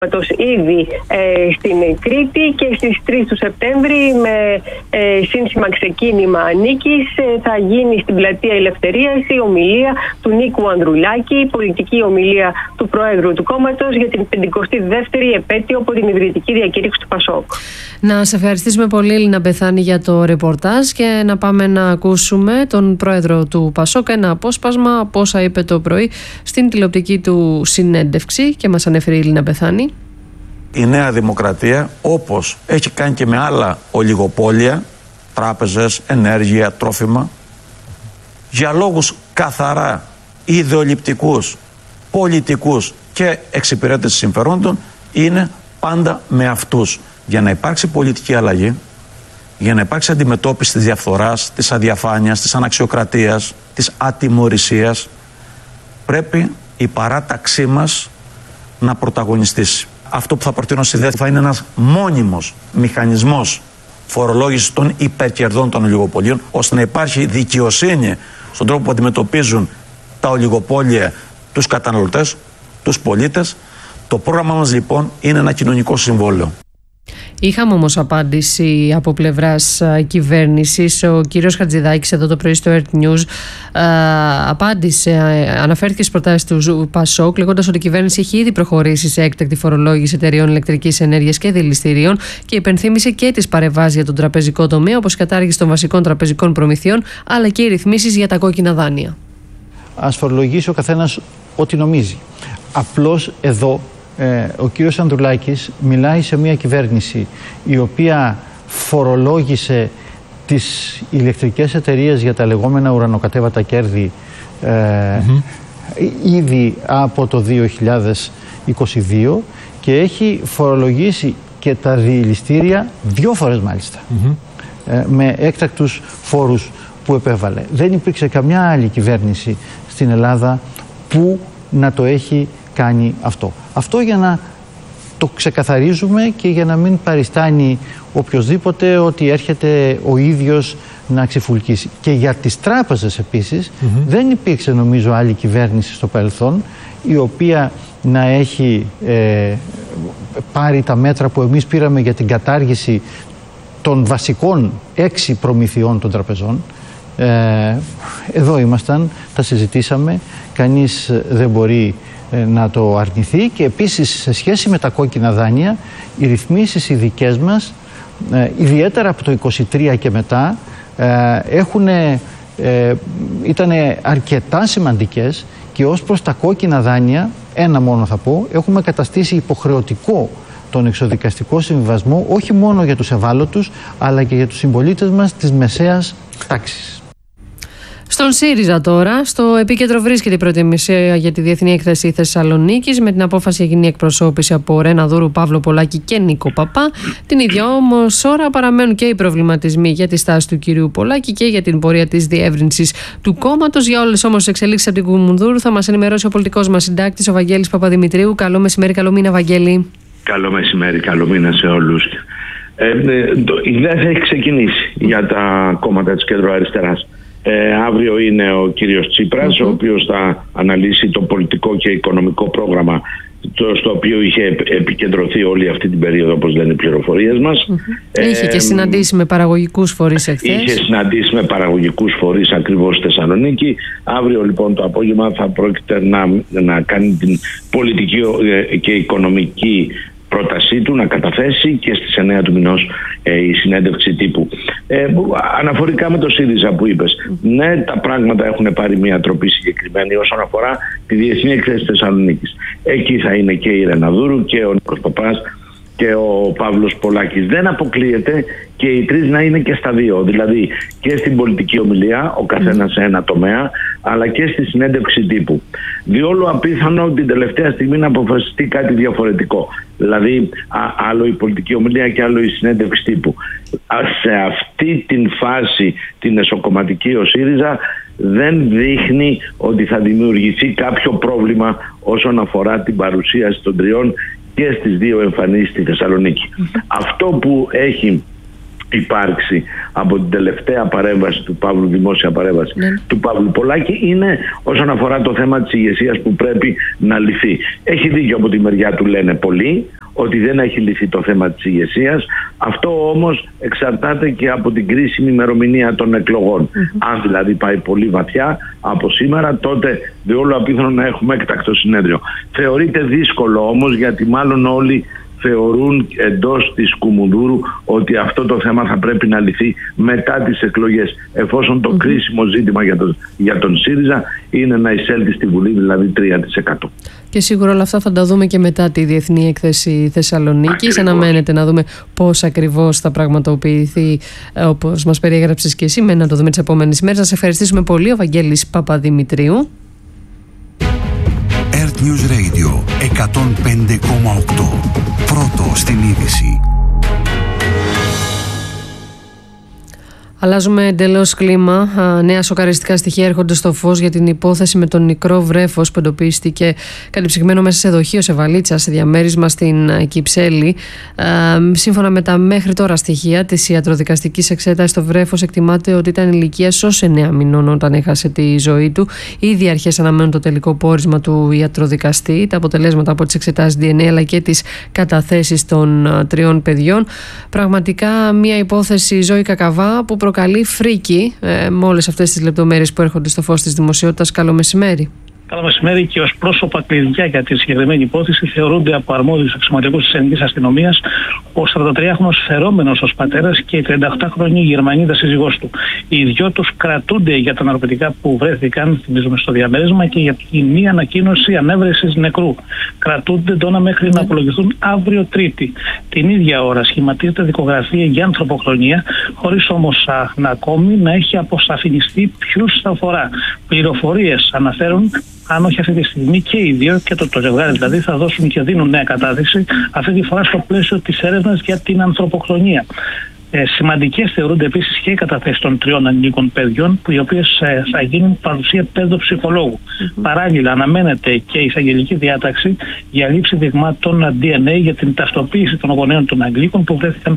ήδη στην Κρήτη και στις 3 του Σεπτέμβρη με σύνθημα ξεκίνημα νίκης θα γίνει στην Πλατεία Ελευθερίας η ομιλία του Νίκου Ανδρουλάκη, η πολιτική ομιλία του Προέδρου του κόμματος για την 52η επέτειο από την ιδρυτική διακήρυξη του ΠΑΣΟΚ. Να σε ευχαριστήσουμε πολύ, Έλληνα Μπεθάνη, για το ρεπορτάζ και να πάμε να ακούσουμε τον Πρόεδρο του ΠΑΣΟΚ, ένα απόσπασμα από όσα είπε το πρωί στην τηλεοπτική του συνέντευξη και μας ανέφερε η Έλληνα Μπεθάνη. Η Νέα Δημοκρατία, όπως έχει κάνει και με άλλα ολιγοπόλια, τράπεζες, ενέργεια, τρόφιμα, για λόγους καθαρά ιδεολειπτικούς, πολιτικούς και εξυπηρέτηση συμφερόντων, είναι πάντα με αυτούς. Για να υπάρξει πολιτική αλλαγή, για να υπάρξει αντιμετώπιση της διαφθοράς, της αδιαφάνειας, της αναξιοκρατίας, της ατιμωρησίας, πρέπει η παράταξή μας να πρωταγωνιστήσει. Αυτό που θα προτείνω στη ΔΕΘ θα είναι ένας μόνιμος μηχανισμός φορολόγησης των υπερκερδών των ολιγοπολίων, ώστε να υπάρχει δικαιοσύνη στον τρόπο που αντιμετωπίζουν τα ολιγοπόλια τους καταναλωτές, τους πολίτες. Το πρόγραμμα μας λοιπόν είναι ένα κοινωνικό συμβόλαιο. Είχαμε όμως απάντηση από πλευράς κυβέρνησης. Ο κύριος Χατζηδάκης εδώ το πρωί στο Earth News αναφέρθηκε στις προτάσεις του ΠΑΣΟΚ, λέγοντας ότι η κυβέρνηση έχει ήδη προχωρήσει σε έκτακτη φορολόγηση εταιρεών ηλεκτρικής ενέργειας και δηληστηρίων και υπενθύμησε και τις παρεμβάσεις για τον τραπεζικό τομέα, όπως η κατάργηση των βασικών τραπεζικών προμηθειών, αλλά και οι ρυθμίσεις για τα κόκκινα δάνεια. Ας φορολογήσει ο καθένας ό,τι νομίζει. Απλώς εδώ ο κύριος Ανδρουλάκης μιλάει σε μια κυβέρνηση η οποία φορολόγησε τις ηλεκτρικές εταιρείες για τα λεγόμενα ουρανοκατέβατα κέρδη ήδη από το 2022 και έχει φορολογήσει και τα δηληστήρια 2 φορές μάλιστα με έκτακτους φόρους που επέβαλε. Δεν υπήρξε καμιά άλλη κυβέρνηση στην Ελλάδα που να το έχει κάνει αυτό. Αυτό για να το ξεκαθαρίζουμε και για να μην παριστάνει οποιοσδήποτε ότι έρχεται ο ίδιος να ξεφουλκίσει. Και για τις τράπεζες επίσης δεν υπήρξε νομίζω άλλη κυβέρνηση στο παρελθόν η οποία να έχει πάρει τα μέτρα που εμείς πήραμε για την κατάργηση των βασικών 6 προμηθειών των τραπεζών. Εδώ ήμασταν, τα συζητήσαμε, κανείς δεν μπορεί να το αρνηθεί και επίσης σε σχέση με τα κόκκινα δάνεια οι ρυθμίσεις οι δικές μας ιδιαίτερα από το 23 και μετά ήταν αρκετά σημαντικές και ως προς τα κόκκινα δάνεια, ένα μόνο θα πω, έχουμε καταστήσει υποχρεωτικό τον εξοδικαστικό συμβιβασμό όχι μόνο για τους ευάλωτους αλλά και για τους συμπολίτες μας της μεσαίας τάξης. Στον ΣΥΡΙΖΑ τώρα, στο επίκεντρο βρίσκεται η προετοιμασία για τη Διεθνή Έκθεση Θεσσαλονίκης, με την απόφαση για κοινή εκπροσώπηση από Ρένα Δούρου, Παύλο Πολάκη και Νίκο Παπά. Την ίδια όμως ώρα παραμένουν και οι προβληματισμοί για τη στάση του κυρίου Πολάκη και για την πορεία της διεύρυνσης του κόμματος. Για όλες όμως τις εξελίξεις από την Κουμουνδούρου θα μας ενημερώσει ο πολιτικός μας συντάκτης, ο Βαγγέλης Παπαδημητρίου. Καλό μεσημέρι, καλό μήνα, Βαγγέλη. Καλό μεσημέρι, καλό μήνα σε όλους. Η ιδέα θα έχει ξεκινήσει για τα κόμματα της κέντρο-αριστεράς. Αύριο είναι ο κύριος Τσίπρας, ο οποίος θα αναλύσει το πολιτικό και οικονομικό πρόγραμμα στο οποίο είχε επικεντρωθεί όλη αυτή την περίοδο, όπως λένε οι πληροφορίες μας. Είχε και συναντήσει με παραγωγικούς φορείς εχθές. Είχε συναντήσει με παραγωγικούς φορείς ακριβώς στη Θεσσαλονίκη. Αύριο λοιπόν το απόγευμα θα πρόκειται να κάνει την πολιτική και οικονομική πρότασή του, να καταθέσει και στις 9 του μηνός η συνέντευξη τύπου. Αναφορικά με το ΣΥΡΙΖΑ που είπες, ναι, τα πράγματα έχουν πάρει μια τροπή συγκεκριμένη όσον αφορά τη Διεθνή Έκθεση Θεσσαλονίκης. Εκεί θα είναι και η Ρένα Δούρου και ο Νίκος Παπάς και ο Παύλος Πολάκης. Δεν αποκλείεται και οι τρεις να είναι και στα δύο, δηλαδή και στην πολιτική ομιλία, ο καθένας σε ένα τομέα, αλλά και στη συνέντευξη τύπου. Διόλου απίθανο την τελευταία στιγμή να αποφασιστεί κάτι διαφορετικό. Δηλαδή άλλο η πολιτική ομιλία και άλλο η συνέντευξη τύπου. Σε αυτή την φάση την εσωκομματική ο ΣΥΡΙΖΑ δεν δείχνει ότι θα δημιουργηθεί κάποιο πρόβλημα όσον αφορά την παρουσίαση των τριών και στις δύο εμφανίσεις στη Θεσσαλονίκη. Αυτό που έχει υπάρξει από την τελευταία παρέμβαση του Παύλου, δημόσια παρέμβαση του Παύλου Πολάκη, είναι όσον αφορά το θέμα της ηγεσίας που πρέπει να λυθεί. Έχει δίκιο από τη μεριά του, λένε πολλοί, ότι δεν έχει λυθεί το θέμα της ηγεσίας. Αυτό όμως εξαρτάται και από την κρίσιμη ημερομηνία των εκλογών. Αν δηλαδή πάει πολύ βαθιά από σήμερα, τότε διόλου απίθανο να έχουμε έκτακτο συνέδριο. Θεωρείται δύσκολο όμως, γιατί μάλλον όλοι θεωρούν εντός της Κουμουνδούρου ότι αυτό το θέμα θα πρέπει να λυθεί μετά τις εκλογές, εφόσον το κρίσιμο ζήτημα για τον ΣΥΡΙΖΑ είναι να εισέλθει στη Βουλή, δηλαδή 3%. Και σίγουρα όλα αυτά θα τα δούμε και μετά τη Διεθνή Έκθεση Θεσσαλονίκης. Αναμένεται να δούμε πώς ακριβώς θα πραγματοποιηθεί, όπως μας περιέγραψες και εσύ, να το δούμε τις επόμενες ημέρες. Να σε ευχαριστήσουμε πολύ, ο Βαγγέλης Παπαδημητρίου. Earth News Radio 105,8. Πρώτο στην είδηση. Αλλάζουμε εντελώς κλίμα. Νέα σοκαριστικά στοιχεία έρχονται στο φως για την υπόθεση με τον νεκρό βρέφος που εντοπίστηκε κατεψυγμένο μέσα σε δοχείο σε βαλίτσα σε διαμέρισμα στην Κυψέλη. Σύμφωνα με τα μέχρι τώρα στοιχεία της ιατροδικαστικής εξέτασης, το βρέφος εκτιμάται ότι ήταν ηλικίας ως 9 μηνών όταν έχασε τη ζωή του. Ήδη αρχές αναμένουν το τελικό πόρισμα του ιατροδικαστή, τα αποτελέσματα από τις εξετάσεις DNA αλλά και τις καταθέσεις των 3 παιδιών. Πραγματικά μια υπόθεση, Ζωή Κακαβά, που προκαλεί φρίκη με όλες αυτές τις λεπτομέρειες που έρχονται στο φως της δημοσιότητας. Καλό μεσημέρι. Καλό μεσημέρι. Και ως πρόσωπα κλειδιά για τη συγκεκριμένη υπόθεση θεωρούνται από αρμόδιους αξιωματικούς της Ελληνικής Αστυνομίας ο 43χρονος φερόμενος ως πατέρας και η 38χρονη Γερμανίδα σύζυγός του. Οι δυο τους κρατούνται για τα ναρκωτικά που βρέθηκαν, θυμίζουμε, στο διαμέρισμα και για τη μη ανακοίνωση ανέβρεσης νεκρού. Κρατούνται τώρα μέχρι να απολογηθούν αύριο Τρίτη. Την ίδια ώρα σχηματίζεται δικογραφία για ανθρωποκτονία, χωρίς όμως ακόμη να έχει αποσαφινιστεί ποιους θα αφορά. Πληροφορίες αναφέρουν, αν όχι αυτή τη στιγμή, και οι δύο, και το ζευγάρι δηλαδή, θα δώσουν και δίνουν νέα κατάθεση, αυτή τη φορά στο πλαίσιο της έρευνας για την ανθρωποκτονία. Σημαντικές θεωρούνται επίσης και οι καταθέσεις των 3 ανηλίκων παιδιών, οι οποίες θα γίνουν παρουσία παιδοψυχολόγου. Παράλληλα, αναμένεται και η εισαγγελική διάταξη για λήψη δειγμάτων DNA για την ταυτοποίηση των γονέων των ανηλίκων που βρέθηκαν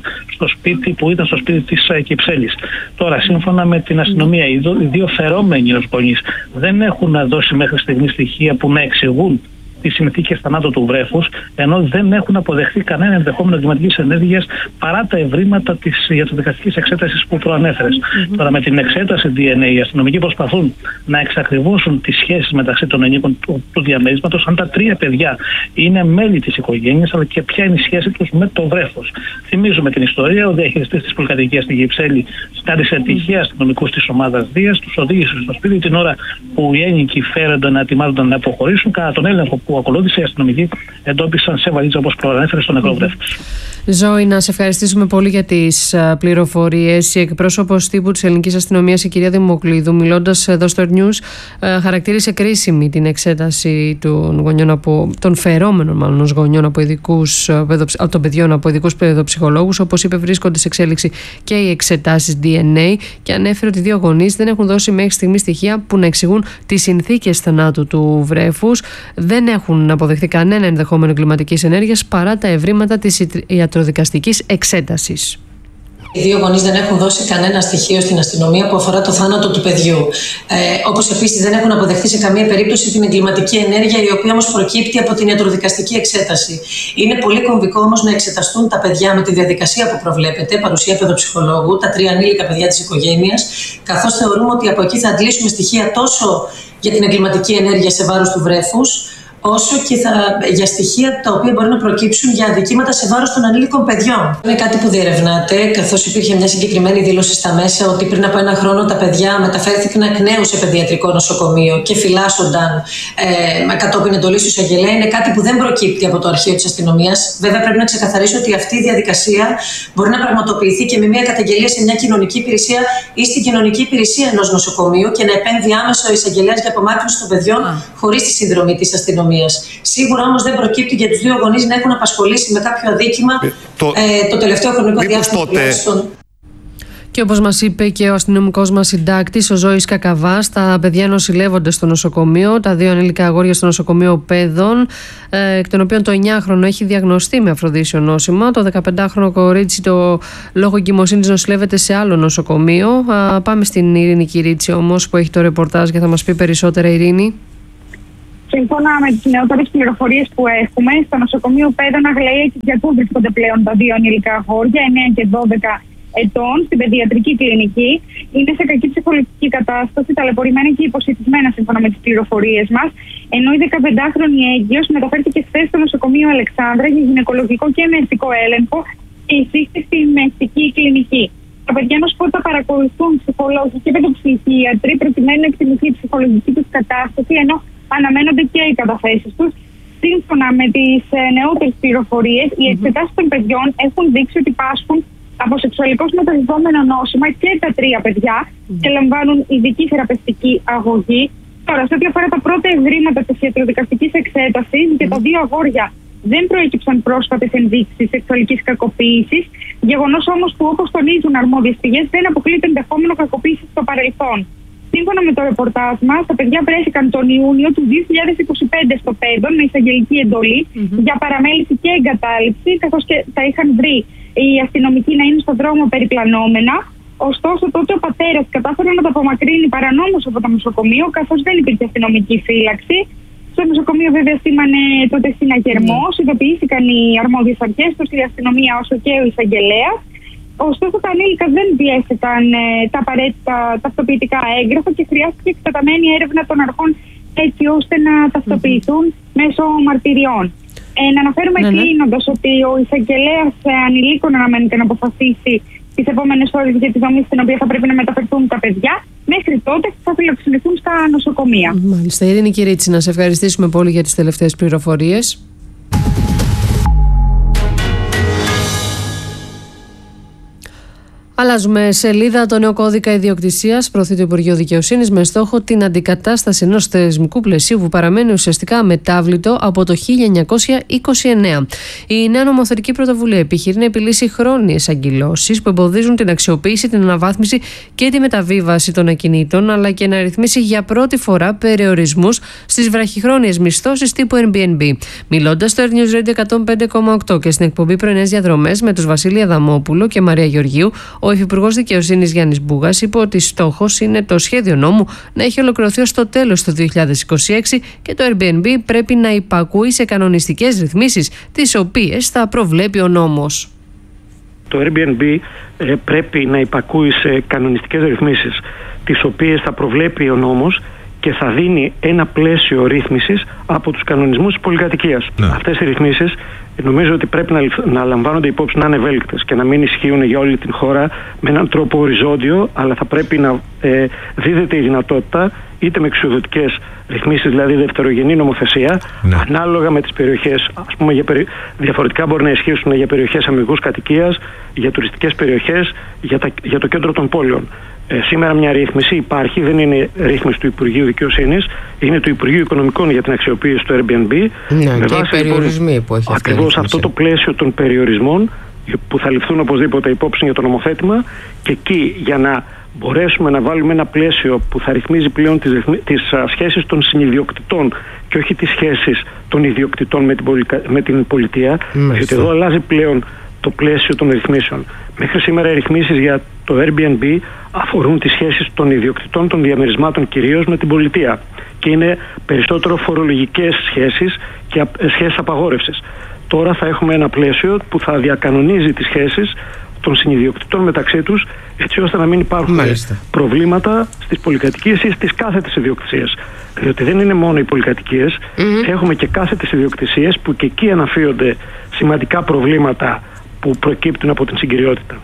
που ήταν στο σπίτι της Κυψέλης. Τώρα, σύμφωνα με την αστυνομία, οι 2 φερόμενοι ως γονείς δεν έχουν δώσει μέχρι στιγμή στοιχεία που να εξηγούν τις συνθήκες θανάτου του βρέφους, ενώ δεν έχουν αποδεχθεί κανένα ενδεχόμενο εγκληματικής ενέργειας παρά τα ευρήματα της ιατροδικαστικής εξέτασης που προανέφερες. Τώρα, με την εξέταση DNA, οι αστυνομικοί προσπαθούν να εξακριβώσουν τις σχέσεις μεταξύ των ενίκων του διαμέρισματος, αν τα 3 παιδιά είναι μέλη της οικογένειας, αλλά και ποια είναι η σχέση τους με το βρέφος. Θυμίζουμε την ιστορία: ο διαχειριστής της πολυκατοικίας στην Κυψέλη συνάντησε τυχαία αστυνομικούς της ομάδας Δίας, τους οδήγησε στο σπίτι την ώρα που οι ένοικοι φέρονταν να ετοιμάζονταν να αποχωρήσουν. Κατά τον έλεγχο που ακολούθησε, οι αστυνομικοί εντόπισαν σε βαλίτσα, όπως προανέφερε, στον νεκρό βρέφος. Ζωή, να σε ευχαριστήσουμε πολύ για τις πληροφορίες. Η εκπρόσωπος τύπου της Ελληνικής Αστυνομίας, η κυρία Δημοκλείδου, μιλώντας εδώ στο News, χαρακτήρισε κρίσιμη την εξέταση των φερόμενων μάλλον γονιών των παιδιών από ειδικούς παιδοψυχολόγους. Όπως είπε, βρίσκονται σε εξέλιξη και οι εξετάσεις DNA και ανέφερε ότι 2 γονείς δεν έχουν δώσει μέχρι στιγμή στοιχεία που να εξηγούν τις συνθήκες θανάτου του βρέφους. Δεν έχουν αποδεχθεί κανένα ενδεχόμενο εγκληματικής ενέργειας παρά τα ευρήματα της ιατροδικαστικής εξέτασης. Οι 2 γονείς δεν έχουν δώσει κανένα στοιχείο στην αστυνομία που αφορά το θάνατο του παιδιού. Όπως επίσης δεν έχουν αποδεχθεί σε καμία περίπτωση την εγκληματική ενέργεια, η οποία όμως προκύπτει από την ιατροδικαστική εξέταση. Είναι πολύ κομβικό όμως να εξεταστούν τα παιδιά με τη διαδικασία που προβλέπεται, παρουσία παιδοψυχολόγου, τα 3 ανήλικα παιδιά της οικογένειας, καθώς θεωρούμε ότι από εκεί θα αντλήσουμε στοιχεία τόσο για την εγκληματική ενέργεια σε βάρος του βρέφους, όσο και για στοιχεία τα οποία μπορεί να προκύψουν για αδικήματα σε βάρος των ανήλικων παιδιών. Είναι κάτι που διερευνάται, καθώς υπήρχε μια συγκεκριμένη δήλωση στα μέσα ότι πριν από 1 χρόνο τα παιδιά μεταφέρθηκαν εκ νέου σε παιδιατρικό νοσοκομείο και φυλάσσονταν κατόπιν εντολής του εισαγγελέα. Είναι κάτι που δεν προκύπτει από το αρχείο της αστυνομίας. Βέβαια, πρέπει να ξεκαθαρίσω ότι αυτή η διαδικασία μπορεί να πραγματοποιηθεί και με μια καταγγελία σε μια κοινωνική υπηρεσία ή στην κοινωνική υπηρεσία ενός νοσοκομείου και να επέμβει άμεσα ο εισαγγελέας για απομάκρυνση των παιδιών χωρίς τη συνδρομή της αστυνομίας. Σίγουρα όμως δεν προκύπτει για τους 2 γονείς να έχουν απασχολήσει με κάποιο αδίκημα το τελευταίο χρονικό διάστημα. Και όπως μας είπε και ο αστυνομικός μας συντάκτης, ο Ζώης Κακαβάς, τα παιδιά νοσηλεύονται στο νοσοκομείο, τα 2 ανήλικα αγόρια στο νοσοκομείο Πέδων, εκ των οποίων το 9χρονο έχει διαγνωστεί με αφροδίσιο νόσημα. Το 15χρονο κορίτσι, το λόγω εγκυμοσύνης, νοσηλεύεται σε άλλο νοσοκομείο. Πάμε στην Ειρήνη Κυρίτσι όμως, που έχει το ρεπορτάζ και θα μας πει περισσότερα. Ειρήνη. Σύμφωνα με τις νεότερες πληροφορίες που έχουμε, στο νοσοκομείο Πέδων Αγλαία και Κυριακού βρίσκονται πλέον τα 2 ανήλικα αγόρια, 9 και 12 ετών, στην παιδιατρική κλινική. Είναι σε κακή ψυχολογική κατάσταση, ταλαιπωρημένα και υποσιτισμένα σύμφωνα με τις πληροφορίες μας. Ενώ η 15χρονη έγκυος μεταφέρθηκε χθες στο νοσοκομείο Αλεξάνδρα για γυναικολογικό και μεστικό έλεγχο και εισήχθη στη μεστική κλινική. Τα παιδιά μας τα παρακολουθούν ψυχολόγοι και παιδοψυχίατροι προκειμένου να εκτιμηθεί η ψυχολογική τους κατάσταση, ενώ αναμένονται και οι καταθέσεις τους. Σύμφωνα με τις νεότερες πληροφορίες, οι εξετάσεις των παιδιών έχουν δείξει ότι πάσχουν από σεξουαλικώς μεταδιδόμενο νόσημα και τα 3 παιδιά και λαμβάνουν ειδική θεραπευτική αγωγή. Τώρα, σε ό,τι αφορά τα πρώτα ευρήματα της ιατροδικαστικής εξέτασης, και τα 2 αγόρια δεν προέκυψαν πρόσφατες ενδείξεις σεξουαλικής κακοποίησης. Γεγονός όμως που, όπως τονίζουν αρμόδιες πηγές, δεν αποκλείται ενδεχόμενο κακοποίηση στο παρελθόν. Σύμφωνα με το ρεπορτάζ μας, τα παιδιά βρέθηκαν τον Ιούνιο του 2025 στο Πέδον με εισαγγελική εντολή για παραμέληση και εγκατάλειψη, καθώς και τα είχαν βρει οι αστυνομικοί να είναι στον δρόμο περιπλανόμενα. Ωστόσο, τότε ο πατέρας κατάφερε να τα απομακρύνει παρανόμως από το νοσοκομείο, καθώς δεν υπήρχε αστυνομική φύλαξη. Στο νοσοκομείο, βέβαια, σήμανε τότε συναγερμός, ειδοποιήθηκαν οι αρμόδιες αρχές, τόσο η αστυνομία όσο και ο εισαγγελέας. Ωστόσο, τα ανήλικα δεν διέθεταν τα απαραίτητα ταυτοποιητικά έγγραφα και χρειάστηκε εκτεταμένη έρευνα των αρχών έτσι ώστε να ταυτοποιηθούν μέσω μαρτυριών. Να αναφέρουμε κλείνοντας ότι ο εισαγγελέας ανηλίκων αναμένεται να αποφασίσει τις επόμενες ώρες για τη δομή στην οποία θα πρέπει να μεταφερθούν τα παιδιά. Μέχρι τότε θα φιλοξενηθούν στα νοσοκομεία. Μάλιστα. Ειρήνη Κυρίτσι, να σε ευχαριστήσουμε πολύ για τις τελευταίες πληροφορίες. Αλλάζουμε σελίδα. Το νέο κώδικα ιδιοκτησίας προωθεί το Υπουργείο Δικαιοσύνης με στόχο την αντικατάσταση ενός θεσμικού πλαισίου που παραμένει ουσιαστικά αμετάβλητο από το 1929. Η νέα νομοθετική πρωτοβουλία επιχειρεί να επιλύσει χρόνιες αγκυλώσεις που εμποδίζουν την αξιοποίηση, την αναβάθμιση και τη μεταβίβαση των ακινήτων, αλλά και να ρυθμίσει για πρώτη φορά περιορισμούς στις βραχυχρόνιες μισθώσεις τύπου Airbnb. Μιλώντας στο News Radio 105,8 και στην εκπομπή Πρωινές Διαδρομές με τους Βασίλη Αδαμόπουλο και Μαρία Γεωργίου, ο Υφυπουργός Δικαιοσύνης Γιάννης Μπούγας είπε ότι στόχος είναι το σχέδιο νόμου να έχει ολοκληρωθεί ως το τέλος του 2026 και το Airbnb πρέπει να υπακούει σε κανονιστικές ρυθμίσεις, τις οποίες θα προβλέπει ο νόμος. Το Airbnb πρέπει να υπακούει σε κανονιστικές ρυθμίσεις, τις οποίες θα προβλέπει ο νόμος και θα δίνει ένα πλαίσιο ρύθμισης από τους κανονισμούς της πολυκατοικίας. Αυτές οι ρυθμίσεις νομίζω ότι πρέπει να λαμβάνονται υπόψη, να είναι ευέλικτες και να μην ισχύουν για όλη την χώρα με έναν τρόπο οριζόντιο, αλλά θα πρέπει να δίδεται η δυνατότητα είτε με εξουδωτικές ρυθμίσεις, δηλαδή δευτερογενή νομοθεσία, ανάλογα με τις περιοχές. Ας πούμε, διαφορετικά μπορεί να ισχύσουν για περιοχές αμυγούς κατοικίας, για τουριστικές περιοχές, για το κέντρο των πόλεων. Σήμερα μια ρύθμιση υπάρχει, δεν είναι ρύθμιση του Υπουργείου Δικαιοσύνης, είναι του Υπουργείου Οικονομικών για την αξιοποίηση του Airbnb. Με βάση περιορισμοί που έχει ακριβώς αυτό το πλαίσιο των περιορισμών που θα ληφθούν οπωσδήποτε υπόψη για το νομοθέτημα, και εκεί για να μπορέσουμε να βάλουμε ένα πλαίσιο που θα ρυθμίζει πλέον τις σχέσεις των συνιδιοκτητών και όχι τις σχέσεις των ιδιοκτητών με την πολιτεία, γιατί εδώ αλλάζει πλέον το πλαίσιο των ρυθμίσεων. Μέχρι σήμερα οι ρυθμίσεις για το Airbnb αφορούν τις σχέσεις των ιδιοκτητών των διαμερισμάτων κυρίως με την πολιτεία και είναι περισσότερο φορολογικές σχέσεις και σχέσεις απαγόρευσης. Τώρα θα έχουμε ένα πλαίσιο που θα διακανονίζει τις σχέσεις των συνιδιοκτητών μεταξύ τους, έτσι ώστε να μην υπάρχουν προβλήματα στις πολυκατοικίες ή στις κάθετες ιδιοκτησίες. Διότι δεν είναι μόνο οι πολυκατοικίες, έχουμε και κάθετες ιδιοκτησίες που και εκεί αναφύονται σημαντικά προβλήματα που προκύπτουν από την συγκυριότητα.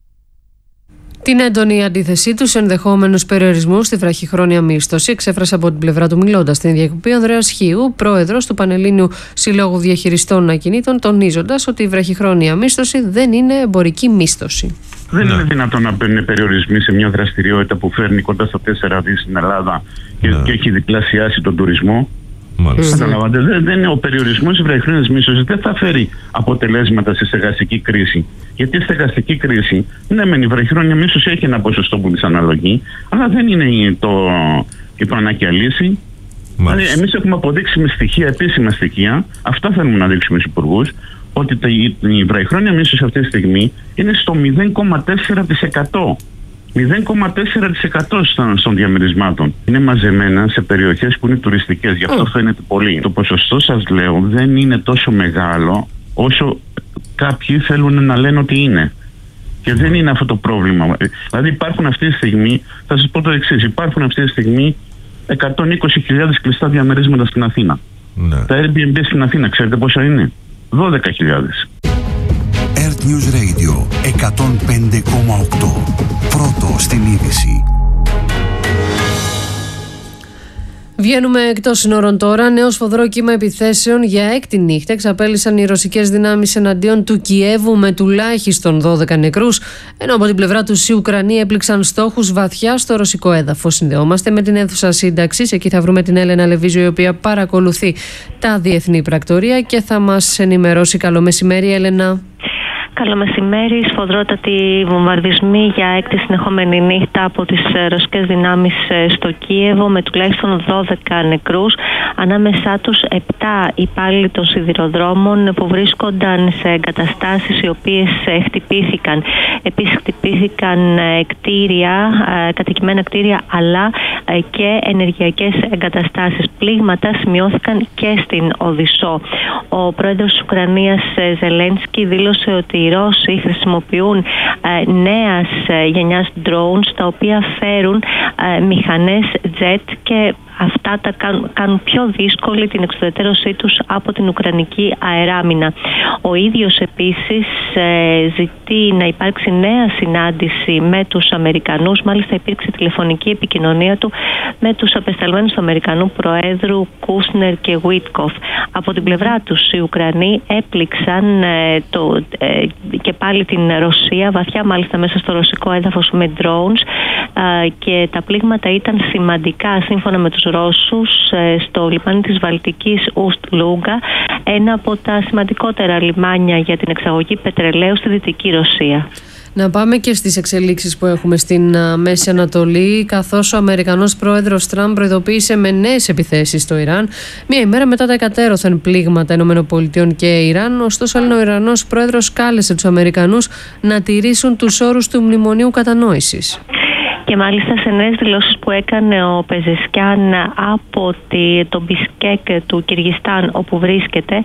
Την έντονη αντίθεσή του σε ενδεχόμενους περιορισμούς στη βραχυχρόνια μίσθωση εξέφρασε από την πλευρά του, μιλώντας στην διακοπή, ο Ανδρέας Χίου, πρόεδρος του Πανελλήνιου Συλλόγου Διαχειριστών Ακινήτων, τονίζοντας ότι η βραχυχρόνια μίσθωση δεν είναι εμπορική μίσθωση. Δεν είναι δυνατόν να μπαίνουν περιορισμοί σε μια δραστηριότητα που φέρνει κοντά στα 4 δις στην Ελλάδα και έχει διπλασιάσει τον τουρισμό. Καταλαβαίνετε, δεν είναι ο περιορισμός της βραχυχρόνιας μίσθωσης, δεν θα φέρει αποτελέσματα στη στεγαστική κρίση. Γιατί η στεγαστική κρίση, ναι, μεν η βραχυχρόνια μίσθωση έχει ένα ποσοστό που της αναλογεί, αλλά δεν είναι η πανάκια λύση. Δηλαδή, εμείς έχουμε αποδείξει με στοιχεία, επίσημα στοιχεία, αυτά θέλουμε να δείξουμε στους υπουργούς, ότι η βραχυχρόνια μίσθωση αυτή τη στιγμή είναι στο 0,4%. 0,4% των διαμερισμάτων είναι μαζεμένα σε περιοχές που είναι τουριστικές, γι' αυτό φαίνεται πολύ. Το ποσοστό, σας λέω, δεν είναι τόσο μεγάλο όσο κάποιοι θέλουν να λένε ότι είναι. Και δεν είναι αυτό το πρόβλημα. Δηλαδή υπάρχουν αυτή τη στιγμή, θα σας πω το εξής, υπάρχουν αυτή τη στιγμή 120.000 κλειστά διαμερίσματα στην Αθήνα. Τα Airbnb στην Αθήνα, ξέρετε πόσα είναι? 12.000. Earth News Radio 105,8. Πρώτο στην είδηση. Βγαίνουμε εκτός συνόρων τώρα. Νέο σφοδρό κύμα επιθέσεων για έκτη νύχτα εξαπέλυσαν οι ρωσικές δυνάμεις εναντίον του Κιέβου με τουλάχιστον 12 νεκρούς, ενώ από την πλευρά τους οι Ουκρανοί έπληξαν στόχους βαθιά στο ρωσικό έδαφος. Συνδεόμαστε με την αίθουσα σύνταξης. Εκεί θα βρούμε την Έλενα Λεβίζο, η οποία παρακολουθεί τα διεθνή πρακτορία και θα μας ενημερώσει. Καλό μεσημέρι, Έλενα. Καλό μεσημέρι. Σφοδρότατοι βομβαρδισμοί για έκτη συνεχόμενη νύχτα από τις ρωσικές δυνάμεις στο Κίεβο με τουλάχιστον 12 νεκρούς. Ανάμεσά τους 7 υπάλληλοι των σιδηροδρόμων που βρίσκονταν σε εγκαταστάσεις οι οποίες χτυπήθηκαν. Επίσης χτυπήθηκαν κτίρια, κατοικημένα κτίρια, αλλά και ενεργειακές εγκαταστάσεις. Πλήγματα σημειώθηκαν και στην Οδυσσό. Ο πρόεδρος της Ουκρανίας Ζελένσκι δήλωσε ότι οι Ρώσοι χρησιμοποιούν νέας γενιάς drones, τα οποία φέρουν μηχανές jet και αυτά τα κάνουν πιο δύσκολη την εξουδετερώσή τους από την Ουκρανική αεράμινα. Ο ίδιος επίσης ζητεί να υπάρξει νέα συνάντηση με τους Αμερικανούς. Μάλιστα υπήρξε τηλεφωνική επικοινωνία του με τους απεσταλμένους του Αμερικανού Προέδρου Κούσνερ και Βίτκοφ. Από την πλευρά τους οι Ουκρανοί έπληξαν και πάλι την Ρωσία, βαθιά μάλιστα μέσα στο ρωσικό έδαφος με drones, και τα πλήγματα ήταν σημαντικά σύμφωνα με τους Ρώσους στο λιμάνι της Βαλτικής Ουστ-Λούγκα, ένα από τα σημαντικότερα λιμάνια για την εξαγωγή πετρελαίου στη Δυτική Ρωσία. Να πάμε και στις εξελίξεις που έχουμε στην Μέση Ανατολή, καθώς ο Αμερικανός πρόεδρος Τραμπ προειδοποίησε με νέες επιθέσεις στο Ιράν, μία ημέρα μετά τα εκατέρωθεν πλήγματα ΗΠΑ και Ιράν. Ωστόσο, ο Ιρανός πρόεδρος κάλεσε τους Αμερικανούς να τηρήσουν τους όρους του Μνημονίου Κατανόησης. Και μάλιστα σε νέες δηλώσεις που έκανε ο Πεζεσκιάν από το Μπισκέκ του Κυργιστάν, όπου βρίσκεται,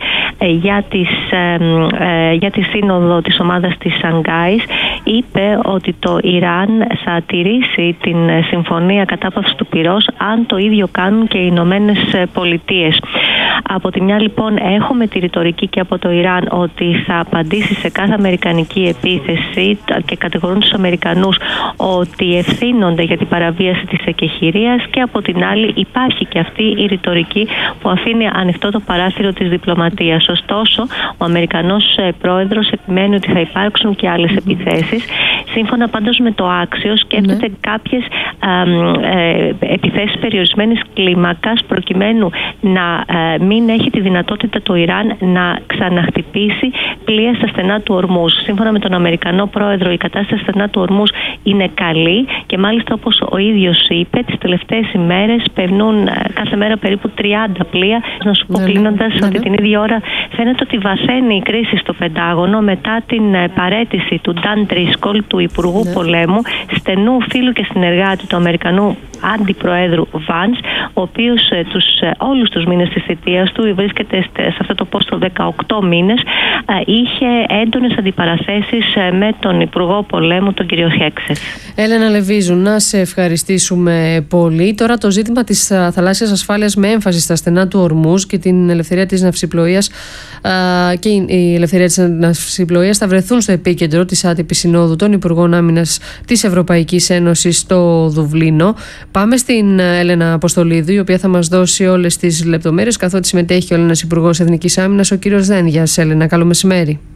για τη σύνοδο της ομάδας της Σανγκάης, είπε ότι το Ιράν θα τηρήσει την συμφωνία κατάπαυσης του πυρός αν το ίδιο κάνουν και οι Ηνωμένες Πολιτείες. Από τη μια λοιπόν έχουμε τη ρητορική και από το Ιράν ότι θα απαντήσει σε κάθε αμερικανική επίθεση και κατηγορούν τους Αμερικανούς ότι ευθύνονται για την παραβίαση της εκεχηρίας, και από την άλλη υπάρχει και αυτή η ρητορική που αφήνει ανοιχτό το παράθυρο της διπλωματίας. Ωστόσο, ο Αμερικανός πρόεδρος επιμένει ότι θα υπάρξουν και άλλες επιθέσεις. Σύμφωνα πάντως με το Άξιο, σκέφτεται κάποιες επιθέσεις περιορισμένης κλίμακας προκειμένου να μην έχει τη δυνατότητα το Ιράν να ξαναχτυπήσει πλοία στα στενά του Ορμούζ. Σύμφωνα με τον Αμερικανό πρόεδρο, η κατάσταση στα στενά του Ορμούζ είναι καλή και μάλιστα, όπως ο ίδιος είπε, τις τελευταίες ημέρες περνούν κάθε μέρα περίπου 30 πλοία. Να σου πω κλείνοντας ότι την ίδια ώρα φαίνεται ότι βαθαίνει η κρίση στο Πεντάγωνο μετά την παραίτηση του Νταν Ντρίσκολ, του Υπουργού Πολέμου, στενού φίλου και συνεργάτη του Αμερικανού Αντιπροέδρου Βάνς, ο οποίος όλους τους μήνες της θητείας του, βρίσκεται σε αυτό το πόστο 18 μήνες, είχε έντονες αντιπαραθέσεις με τον Υπουργό Πολέμου, τον κύριο Χέξε. Έλενα Λεβίζου, να σε ευχαριστήσουμε πολύ. Τώρα το ζήτημα της θαλάσσιας ασφάλειας με έμφαση στα στενά του Ορμούζ και την ελευθερία της ναυσιπλοείας και η ελευθερία της ναυσιπλοείας θα βρεθούν στο επίκεντρο της άτυπης συνόδου των Υπουργών Άμυνας της Ευρωπαϊκής Ένωσης στο Δουβλίνο. Πάμε στην Έλενα Αποστολίδου, η οποία θα μας δώσει όλες τις λεπτομέρειες, καθότι συμμετέχει ο Έλληνας Υπουργός Εθνικής Άμυνας, ο κύριος Δένδιας. Έλενα, καλό μεσημέρι.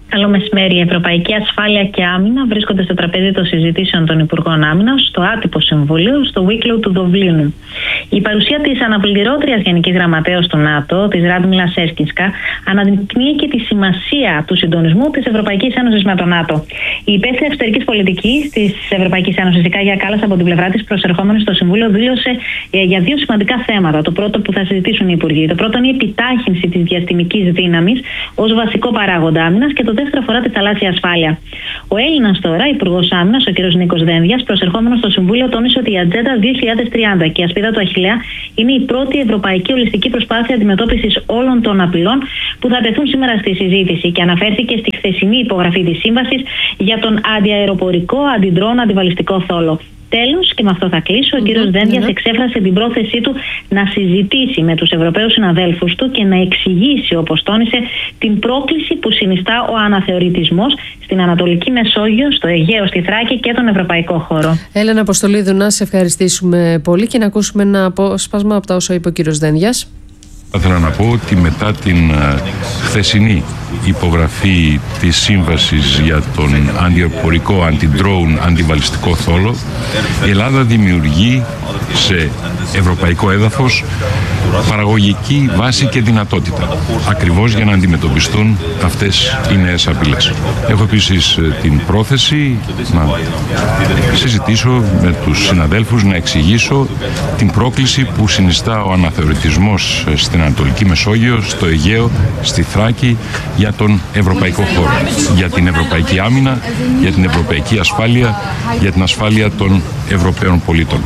Καλό μεσημέρι. Η Ευρωπαϊκή Ασφάλεια και Άμυνα βρίσκονται στο τραπέζι των συζητήσεων των Υπουργών Άμυνας στο άτυπο συμβούλιο στο Wicklow του Δουβλίνου. Η παρουσία της αναπληρώτριας Γενικής Γραμματέως του ΝΑΤΟ, της Ράντμιλα Σέσκινσκα, αναδεικνύει και τη σημασία του συντονισμού της Ευρωπαϊκής Ένωσης με το ΝΑΤΟ. Η υπεύθυνη εξωτερικής πολιτικής της Ευρωπαϊκής Ένωσης, η Κάγια Κάλλας, από την πλευρά της προσερχόμενη στο Συμβούλιο, δήλωσε για δύο σημαντικά θέματα. Το πρώτο που θα συζητήσουν οι Υπουργοί. Το πρώτο είναι η επιτάχυνση της διαστημικής δύναμης ως βασικό παράγοντα άμυνας και το δεύτερο αφορά τη θαλάσσια ασφάλεια. Ο Έλληνας τώρα, Υπουργός Άμυνας, ο κ. Νίκος Δένδιας, προσερχόμενος στο Συμβούλιο, τόνισε ότι η Ατζέντα 2030 και η ασπίδα του Αχιλλέα είναι η πρώτη ευρωπαϊκή ολιστική προσπάθεια αντιμετώπισης όλων των απειλών που θα τεθούν σήμερα στη συζήτηση και αναφέρθηκε στη χθεσινή υπογραφή της σύμβασης για τον αντιαεροπορικό, αντιντρόν, αντιβαλιστικό θόλο. Τέλος, και με αυτό θα κλείσω, ο κ. Δένδιας εξέφρασε την πρόθεσή του να συζητήσει με τους Ευρωπαίους συναδέλφους του και να εξηγήσει, όπως τόνισε, την πρόκληση που συνιστά ο αναθεωρητισμός στην Ανατολική Μεσόγειο, στο Αιγαίο, στη Θράκη και τον ευρωπαϊκό χώρο. Έλενα Αποστολίδου, να σε ευχαριστήσουμε πολύ και να ακούσουμε ένα απόσπασμα από τα όσα είπε ο κ. Δένδιας. Θα ήθελα να πω ότι μετά την χθεσινή υπογραφή της σύμβασης για τον αντιαεροπορικό, αντι-drone, αντιβαλιστικό θόλο, η Ελλάδα δημιουργεί σε ευρωπαϊκό έδαφος παραγωγική βάση και δυνατότητα, ακριβώς για να αντιμετωπιστούν αυτές οι νέες απειλές. Έχω επίσης την πρόθεση να συζητήσω με τους συναδέλφους, να εξηγήσω την πρόκληση που συνιστά ο αναθεωρητισμός στην Ανατολική Μεσόγειο, στο Αιγαίο, στη Θράκη, για τον ευρωπαϊκό χώρο, για την ευρωπαϊκή άμυνα, για την ευρωπαϊκή ασφάλεια, για την ασφάλεια των Ευρωπαίων πολίτων.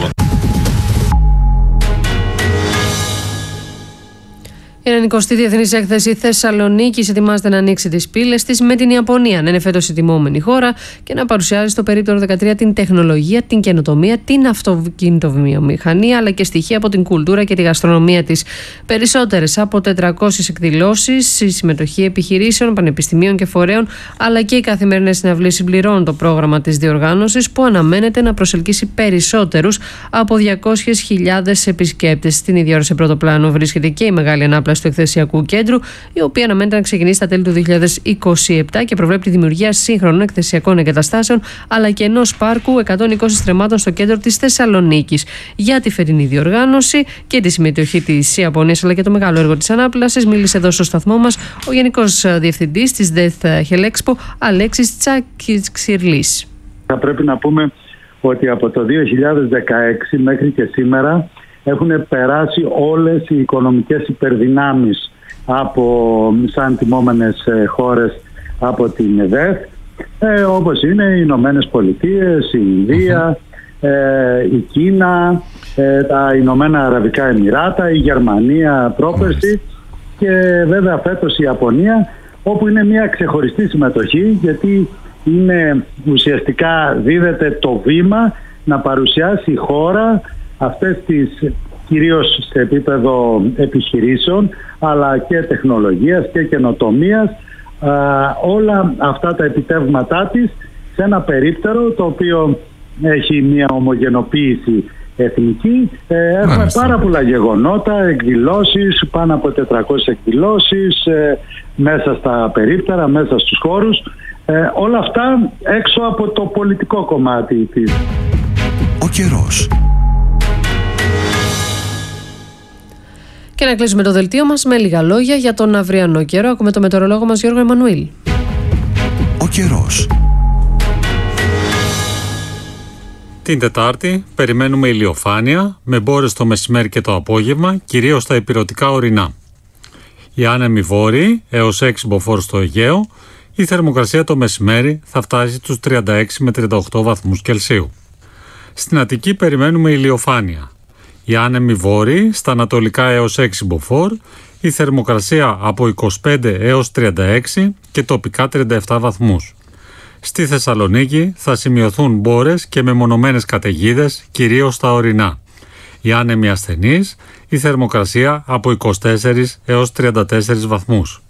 Η 90η Διεθνής Έκθεση Θεσσαλονίκης ετοιμάζεται να ανοίξει τις πύλες της με την Ιαπωνία να είναι φέτος η τιμόμενη χώρα και να παρουσιάζει στο περίπτωρο 13 την τεχνολογία, την καινοτομία, την αυτοκινητοβιομηχανία αλλά και στοιχεία από την κουλτούρα και τη γαστρονομία της. Περισσότερες από 400 εκδηλώσεις, η συμμετοχή επιχειρήσεων, πανεπιστημίων και φορέων αλλά και οι καθημερινές συναυλίες συμπληρώνουν το πρόγραμμα της διοργάνωσης που αναμένεται να προσελκύσει περισσότερους από 200.000 επισκέπτες. Στην ίδια ώρα σε πρώτο πλάνο βρίσκεται και η μεγάλη ανάπλαση του εκθεσιακού κέντρου, η οποία αναμένεται να ξεκινήσει στα τέλη του 2027 και προβλέπει τη δημιουργία σύγχρονων εκθεσιακών εγκαταστάσεων αλλά και ενός πάρκου 120 στρεμμάτων στο κέντρο της Θεσσαλονίκης. Για τη φετινή διοργάνωση και τη συμμετοχή της Ιαπωνίας αλλά και το μεγάλο έργο της ανάπλασης μίλησε εδώ στο σταθμό μας ο Γενικός Διευθυντής της Death Helexpo, Αλέξης Τσακιρλής. Θα πρέπει να πούμε ότι από το 2016 μέχρι και σήμερα έχουν περάσει όλες οι οικονομικές υπερδυνάμεις σαν τιμόμενες χώρες από την ΕΔΕΘ, όπως είναι οι Ηνωμένες Πολιτείες, η Ινδία, η Κίνα, τα Ηνωμένα Αραβικά Εμιράτα, η Γερμανία πρόπερση και βέβαια φέτος η Ιαπωνία, όπου είναι μια ξεχωριστή συμμετοχή γιατί είναι ουσιαστικά δίδεται το βήμα να παρουσιάσει η χώρα αυτές τις κυρίως σε επίπεδο επιχειρήσεων αλλά και τεχνολογίας και καινοτομίας όλα αυτά τα επιτεύγματά της σε ένα περίπτερο το οποίο έχει μια ομογενοποίηση εθνική. Έχουμε πάρα πολλά γεγονότα, εκδηλώσεις, πάνω από 400 εκδηλώσεις μέσα στα περίπτερα, μέσα στους χώρους, όλα αυτά έξω από το πολιτικό κομμάτι της. Ο καιρός. Και να κλείσουμε το δελτίο μας με λίγα λόγια για τον αυριανό καιρό. Ακούμε το μετεωρολόγο μας Γιώργο Εμμανουήλ. Ο καιρός. Την Τετάρτη περιμένουμε ηλιοφάνεια με μπόρες το μεσημέρι και το απόγευμα, κυρίως στα ηπειρωτικά ορεινά. Οι άνεμοι βόρειοι έως 6 μποφόρ στο Αιγαίο, η θερμοκρασία το μεσημέρι θα φτάσει στους 36 με 38 βαθμούς Κελσίου. Στην Αττική περιμένουμε ηλιοφάνεια. Οι άνεμοι βόρειοι στα ανατολικά έως 6 μποφόρ, η θερμοκρασία από 25 έως 36 και τοπικά 37 βαθμούς. Στη Θεσσαλονίκη θα σημειωθούν μπόρες και μεμονωμένες καταιγίδες, κυρίως στα ορεινά. Οι άνεμοι ασθενείς, η θερμοκρασία από 24 έως 34 βαθμούς.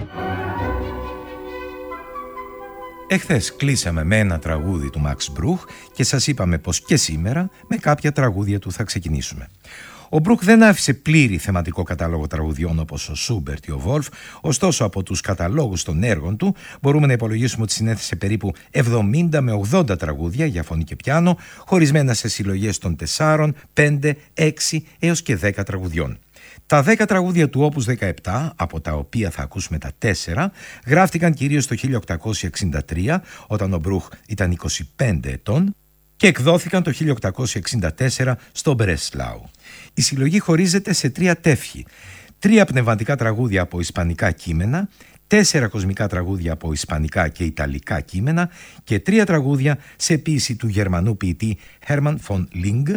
Εχθές κλείσαμε με ένα τραγούδι του Max Bruch και σας είπαμε πως και σήμερα με κάποια τραγούδια του θα ξεκινήσουμε. Ο Μπρουχ δεν άφησε πλήρη θεματικό κατάλογο τραγουδιών όπως ο Σούμπερτ ή ο Βόλφ, ωστόσο από τους καταλόγους των έργων του μπορούμε να υπολογίσουμε ότι συνέθεσε περίπου 70 με 80 τραγούδια για φωνή και πιάνο, χωρισμένα σε συλλογές των 4, 5, 6 έως και 10 τραγουδιών. Τα 10 τραγούδια του Όπους 17, από τα οποία θα ακούσουμε τα 4, γράφτηκαν κυρίως το 1863, όταν ο Μπρουχ ήταν 25 ετών, και εκδόθηκαν το 1864 στο Μπρεσλάου. Η συλλογή χωρίζεται σε 3 τεύχη: 3 πνευματικά τραγούδια από ισπανικά κείμενα, 4 κοσμικά τραγούδια από ισπανικά και ιταλικά κείμενα και 3 τραγούδια σε ποίηση του Γερμανού ποιητή Hermann von Ling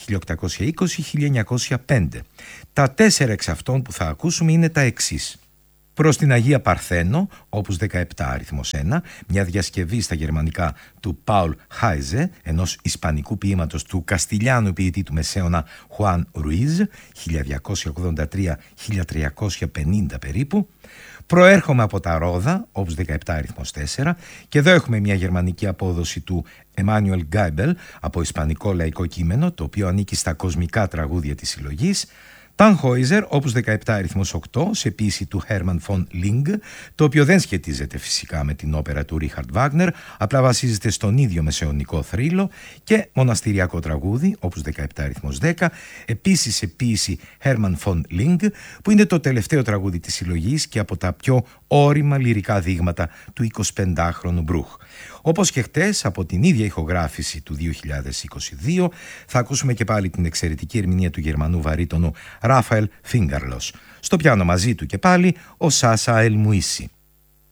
1820-1905. Τα 4 εξ αυτών που θα ακούσουμε είναι τα εξής: Προς την Αγία Παρθένο, Όπους 17 αριθμός 1, μια διασκευή στα γερμανικά του Paul Heise, ενός ισπανικού ποίηματος του καστιλιάνου ποιητή του Μεσαίωνα Juan Ruiz, 1283-1350 περίπου. Προέρχομαι από τα Ρόδα, Όπους 17 αριθμός 4, και εδώ έχουμε μια γερμανική απόδοση του Emmanuel Geibel από ισπανικό λαϊκό κείμενο, το οποίο ανήκει στα κοσμικά τραγούδια της συλλογής. Tannhäuser, Όπους 17 αριθμός 8, σε ποίηση του Hermann von Ling, το οποίο δεν σχετίζεται φυσικά με την όπερα του Ρίχαρντ Βάγνερ, απλά βασίζεται στον ίδιο μεσαιωνικό θρύλο, και μοναστηριακό τραγούδι, Όπους 17 αριθμός 10, επίσης σε ποίηση Hermann von Ling, που είναι το τελευταίο τραγούδι της συλλογής και από τα πιο όρημα λυρικά δείγματα του 25χρονου Μπρουχ. Όπως και χτες, από την ίδια ηχογράφηση του 2022, θα ακούσουμε και πάλι την εξαιρετική ερμηνεία του Γερμανού βαρύτονου Ράφαελ Φίνγκαρλος. Στο πιάνο μαζί του και πάλι ο Σάσα Ελμουίσι.